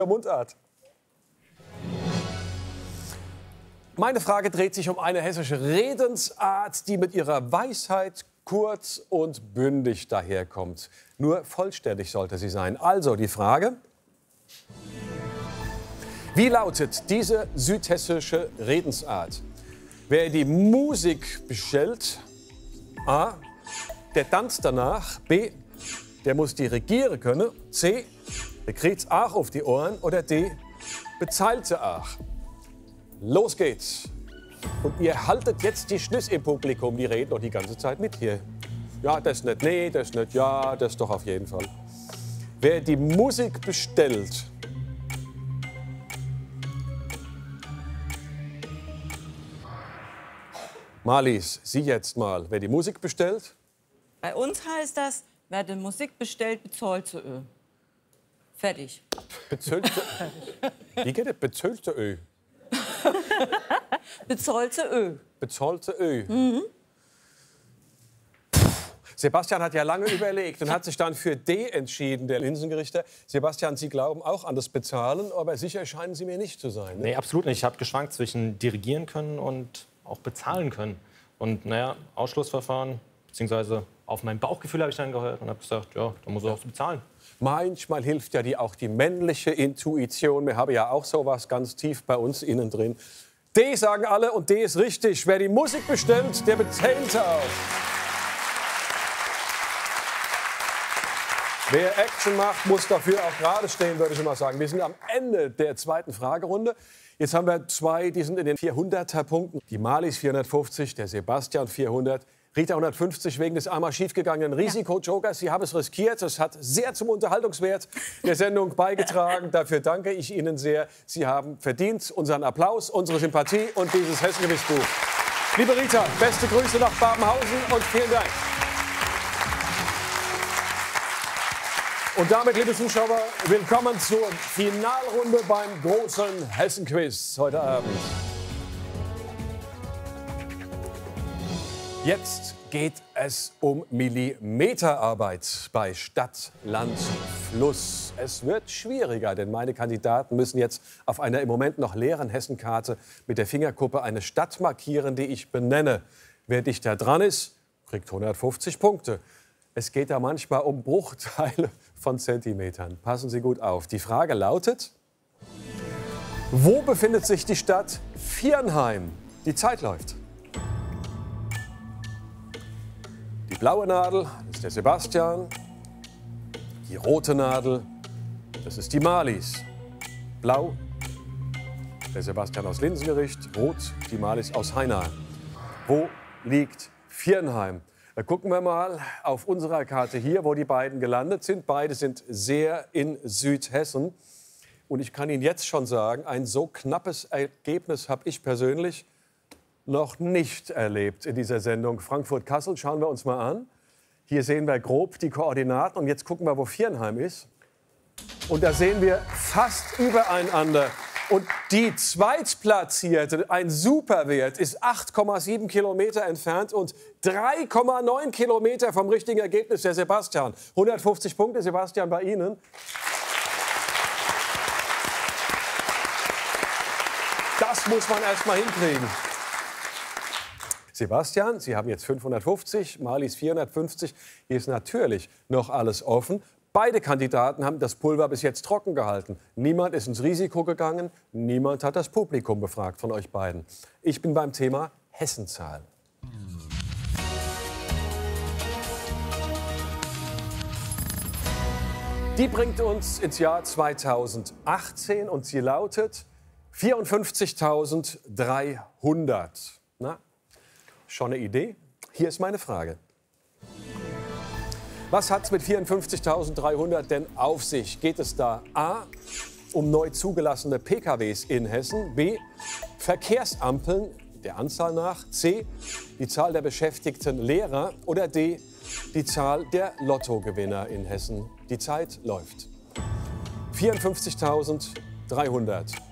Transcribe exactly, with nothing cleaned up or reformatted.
Mundart. Meine Frage dreht sich um eine hessische Redensart, die mit ihrer Weisheit kurz und bündig daherkommt. Nur vollständig sollte sie sein. Also die Frage: Wie lautet diese südhessische Redensart? Wer die Musik bestellt, A, der tanzt danach, B, der muss dirigieren können, C, der kriegt's auch auf die Ohren oder D, bezahlt sie auch. Los geht's. Und ihr haltet jetzt die Schnüsse im Publikum, die reden doch die ganze Zeit mit hier. Ja, das nicht, nee, das nicht, ja, das doch auf jeden Fall. Wer die Musik bestellt, Marlies, Sie jetzt mal. Wer die Musik bestellt? Bei uns heißt das, wer die Musik bestellt, bezahlt sie Ö. Fertig. Bezahlt sie, wie geht das? Bezahlt sie Ö? Bezahlt sie Ö. Bezahlt sie Ö. Mhm. Sebastian hat ja lange überlegt und hat sich dann für D entschieden, der Linsengerichter. Sebastian, Sie glauben auch an das Bezahlen, aber sicher scheinen Sie mir nicht zu sein. Ne? Nee, absolut nicht. Ich habe geschwankt zwischen dirigieren können und auch bezahlen können. Und naja, Ausschlussverfahren, beziehungsweise auf mein Bauchgefühl habe ich dann gehört und habe gesagt, ja, da muss er auch so bezahlen. Manchmal hilft ja die, auch die männliche Intuition. Wir haben ja auch sowas ganz tief bei uns innen drin. D sagen alle und D ist richtig. Wer die Musik bestellt, der bezahlt auch. Wer Action macht, muss dafür auch gerade stehen, würde ich mal sagen. Wir sind am Ende der zweiten Fragerunde. Jetzt haben wir zwei, die sind in den vierhunderter Punkten. Die Marlies vierhundertfünfzig, der Sebastian vierhundert, Rita hundertfünfzig wegen des einmal schiefgegangenen Risiko-Jokers. Sie haben es riskiert. Es hat sehr zum Unterhaltungswert der Sendung beigetragen. Dafür danke ich Ihnen sehr. Sie haben verdient unseren Applaus, unsere Sympathie und dieses Hessengewiss-Buch. Liebe Rita, beste Grüße nach Babenhausen und vielen Dank. Und damit, liebe Zuschauer, willkommen zur Finalrunde beim großen Hessen-Quiz heute Abend. Jetzt geht es um Millimeterarbeit bei Stadt, Land, Fluss. Es wird schwieriger, denn meine Kandidaten müssen jetzt auf einer im Moment noch leeren Hessenkarte mit der Fingerkuppe eine Stadt markieren, die ich benenne. Wer dichter dran ist, kriegt hundertfünfzig Punkte. Es geht da manchmal um Bruchteile von Zentimetern. Passen Sie gut auf. Die Frage lautet: Wo befindet sich die Stadt Viernheim? Die Zeit läuft. Die blaue Nadel, das ist der Sebastian. Die rote Nadel, das ist die Marlies. Blau, der Sebastian aus Linsengericht. Rot, die Marlies aus Haina. Wo liegt Viernheim? Da gucken wir mal auf unserer Karte hier, wo die beiden gelandet sind. Beide sind sehr in Südhessen. Und ich kann Ihnen jetzt schon sagen, ein so knappes Ergebnis habe ich persönlich noch nicht erlebt in dieser Sendung. Frankfurt-Kassel schauen wir uns mal an. Hier sehen wir grob die Koordinaten. Und jetzt gucken wir, wo Viernheim ist. Und da sehen wir fast übereinander. Und die Zweitplatzierte, ein Superwert, ist acht Komma sieben Kilometer entfernt und drei Komma neun Kilometer vom richtigen Ergebnis der Sebastian. hundertfünfzig Punkte, Sebastian, bei Ihnen. Das muss man erst mal hinkriegen. Sebastian, Sie haben jetzt fünfhundertfünfzig, Marlies vierhundertfünfzig. Hier ist natürlich noch alles offen. Beide Kandidaten haben das Pulver bis jetzt trocken gehalten. Niemand ist ins Risiko gegangen, niemand hat das Publikum befragt von euch beiden. Ich bin beim Thema Hessenzahl. Die bringt uns ins Jahr zweitausendachtzehn und sie lautet vierundfünfzigtausenddreihundert. Na, schon eine Idee? Hier ist meine Frage. Was hat es mit vierundfünfzigtausenddreihundert denn auf sich? Geht es da A, um neu zugelassene P K Ws in Hessen, B, Verkehrsampeln der Anzahl nach, C, die Zahl der beschäftigten Lehrer oder D, die Zahl der Lottogewinner in Hessen? Die Zeit läuft. vierundfünfzigtausenddreihundert.